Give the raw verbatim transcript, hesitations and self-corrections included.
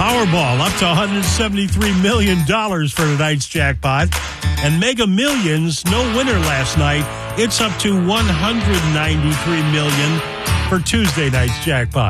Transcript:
Powerball up to one hundred seventy-three million dollars for tonight's jackpot. And Mega Millions, no winner last night. It's up to one hundred ninety-three million dollars for Tuesday night's jackpot.